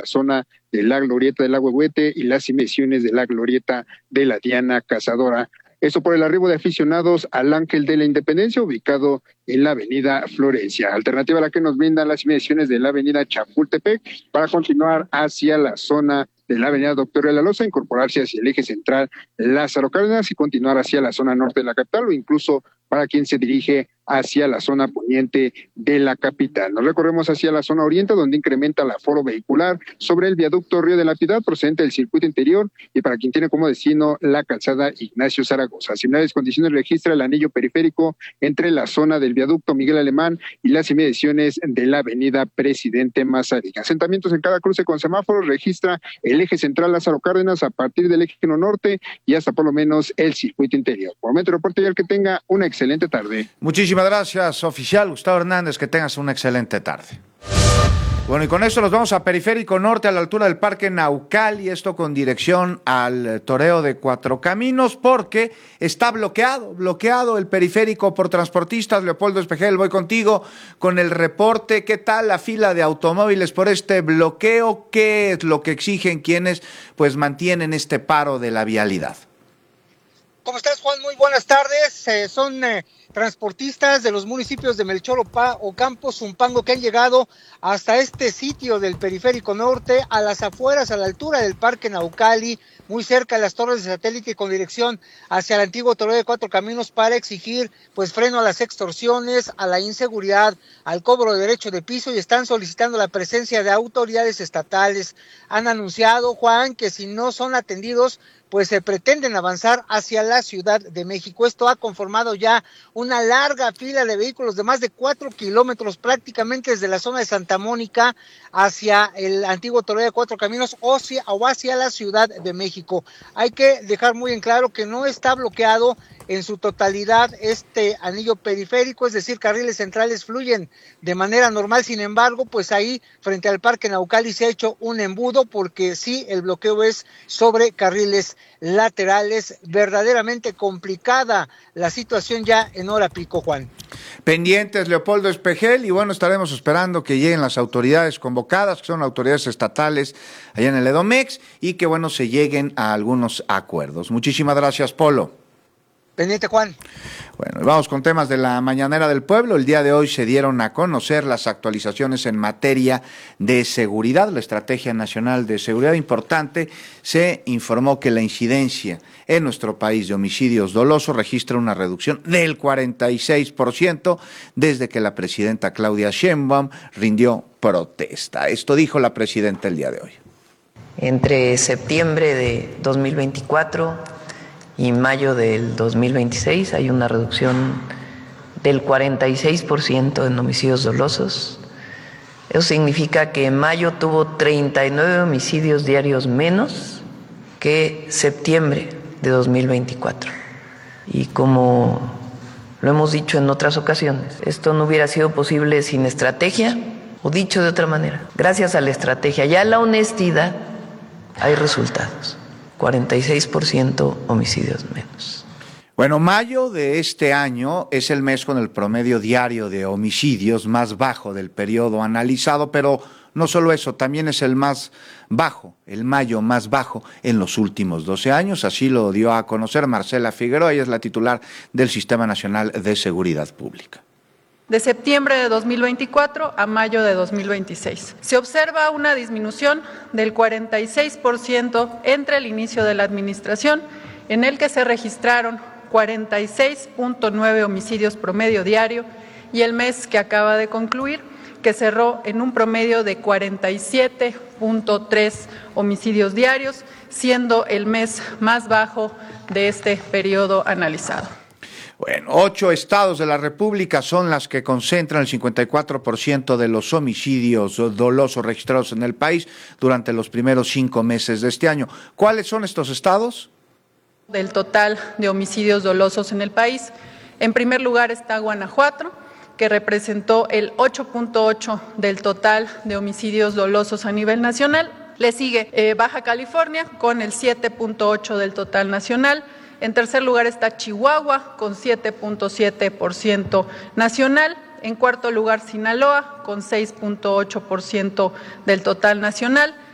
la zona de la Glorieta del Ahuehuete y las inmediaciones de la Glorieta de la Diana Cazadora. Esto por el arribo de aficionados al Ángel de la Independencia, ubicado en la avenida Florencia. Alternativa a la que nos brindan las inmediaciones de la avenida Chapultepec para continuar hacia la zona de la avenida Doctor de la Loza, incorporarse hacia el eje central Lázaro Cárdenas y continuar hacia la zona norte de la capital, o incluso para quien se dirige hacia la zona poniente de la capital. Nos recorremos hacia la zona oriente, donde incrementa el aforo vehicular sobre el viaducto Río de la Piedad, procedente del circuito interior, y para quien tiene como destino la calzada Ignacio Zaragoza. Similares condiciones registra el anillo periférico entre la zona del viaducto Miguel Alemán y las inmediaciones de la avenida Presidente Mazarik. Asentamientos en cada cruce con semáforos registra el eje central Lázaro Cárdenas a partir del eje norte y hasta por lo menos el circuito interior. Por el momento, reporte ya que tenga una excelente tarde. Muchísimas gracias, oficial Gustavo Hernández, que tengas una excelente tarde. Bueno, y con esto nos vamos a Periférico Norte, a la altura del Parque Naucali, esto con dirección al toreo de Cuatro Caminos, porque está bloqueado el periférico por transportistas. Leopoldo Espejel, voy contigo con el reporte. ¿Qué tal la fila de automóviles por este bloqueo? ¿Qué es lo que exigen quienes pues mantienen este paro de la vialidad? ¿Cómo estás, Juan? Muy buenas tardes. Son transportistas de los municipios de Melchor Ocampo, Zumpango, que han llegado hasta este sitio del Periférico Norte, a las afueras, a la altura del Parque Naucali, muy cerca de las torres de satélite, con dirección hacia el antiguo toreo de Cuatro Caminos, para exigir pues freno a las extorsiones, a la inseguridad, al cobro de derecho de piso, y están solicitando la presencia de autoridades estatales. Han anunciado, Juan, que si no son atendidos, pues se pretenden avanzar hacia la Ciudad de México. Esto ha conformado ya una larga fila de vehículos de más de 4 kilómetros, prácticamente desde la zona de Santa Mónica hacia el antiguo toreo de Cuatro Caminos o hacia la Ciudad de México. Hay que dejar muy en claro que no está bloqueado en su totalidad este anillo periférico, es decir, carriles centrales fluyen de manera normal. Sin embargo, pues ahí frente al Parque Naucali se ha hecho un embudo, porque sí, el bloqueo es sobre carriles laterales. Verdaderamente complicada la situación ya en hora pico, Juan. Pendientes, Leopoldo Espejel, y bueno, estaremos esperando que lleguen las autoridades convocadas, que son autoridades estatales allá en el Edomex, y que bueno, se lleguen a algunos acuerdos. Muchísimas gracias, Polo. Pendiente, Juan. Bueno, y vamos con temas de la Mañanera del Pueblo. El día de hoy se dieron a conocer las actualizaciones en materia de seguridad. La Estrategia Nacional de Seguridad, importante, se informó que la incidencia en nuestro país de homicidios dolosos registra una reducción del 46% desde que la presidenta Claudia Sheinbaum rindió protesta. Esto dijo la presidenta el día de hoy. Entre septiembre de 2024 y mayo del 2026 hay una reducción del 46% en homicidios dolosos. Eso significa que en mayo tuvo 39 homicidios diarios menos que septiembre de 2024. Y como lo hemos dicho en otras ocasiones, esto no hubiera sido posible sin estrategia, o dicho de otra manera, gracias a la estrategia y a la honestidad hay resultados. 46% homicidios menos. Bueno, mayo de este año es el mes con el promedio diario de homicidios más bajo del periodo analizado, pero no solo eso, también es el más bajo, el mayo más bajo en los últimos 12 años, así lo dio a conocer Marcela Figueroa, ella es la titular del Sistema Nacional de Seguridad Pública. De septiembre de 2024 a mayo de 2026. Se observa una disminución del 46% entre el inicio de la administración, en el que se registraron 46.9 homicidios promedio diario, y el mes que acaba de concluir, que cerró en un promedio de 47.3 homicidios diarios, siendo el mes más bajo de este periodo analizado. Bueno, 8 estados de la República son las que concentran el 54% de los homicidios dolosos registrados en el país durante los primeros 5 meses de este año. ¿Cuáles son estos estados? Del total de homicidios dolosos en el país, en primer lugar está Guanajuato, que representó el 8.8% del total de homicidios dolosos a nivel nacional. Le sigue Baja California con el 7.8% del total nacional. En tercer lugar está Chihuahua con 7.7% nacional. En cuarto lugar Sinaloa con 6.8% del total nacional.